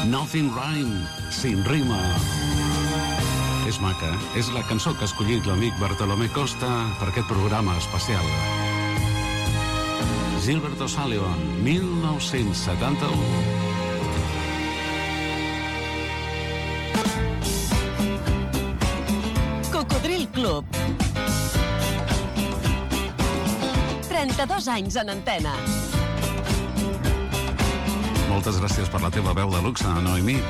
Nothing Rhyme, sin rima. És maca, és la cançó que ha escollit l'amic Bartolomé Costa per aquest programa especial. Gilbert O'Sullivan, 1971. Cocodril Club. 32 anys en antena. Moltes gràcies per la teva veu de luxe, Noemí.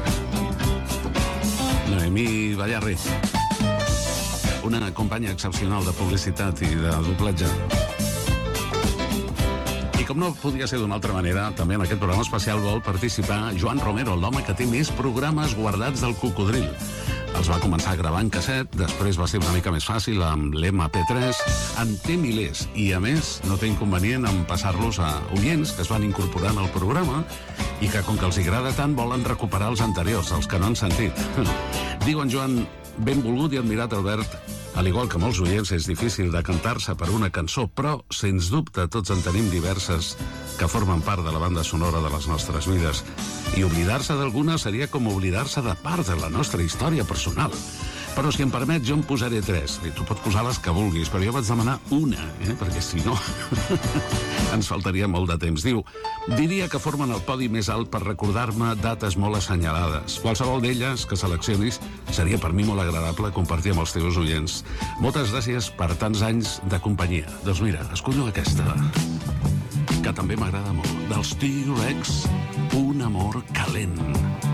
Noemí Ballarri. Una companya excepcional de publicitat i de doblatge. I com no podia ser d'una altra manera, també en aquest programa especial vol participar Joan Romero, l'home que té més programes guardats del Cocodril. Els va començar a gravar en casset, després va ser una mica més fàcil amb l'MP3, en té milers i a més no té inconvenient en passar-los a oients que es van incorporant al programa i que com que els agrada tant volen recuperar els anteriors, els que no han sentit. Diu en Joan, benvolgut i admirat Albert, al igual que molts oients és difícil decantar-se per una cançó, però sens dubte tots en tenim diverses que formen part de la banda sonora de les nostres vides. I oblidar-se d'alguna seria com oblidar-se de part de la nostra història personal. Però si em permet, jo en posaré 3. I tu pots posar les que vulguis, però jo vaig demanar una, perquè si no ens faltaria molt de temps. Diu, diria que formen el podi més alt per recordar-me dates molt assenyalades. Qualsevol d'elles que seleccionis seria per mi molt agradable compartir amb els teus oients. Moltes gràcies per tants anys de companyia. Doncs mira, escollo aquesta, que també m'agrada molt, dels T-Rex, Un amor calent.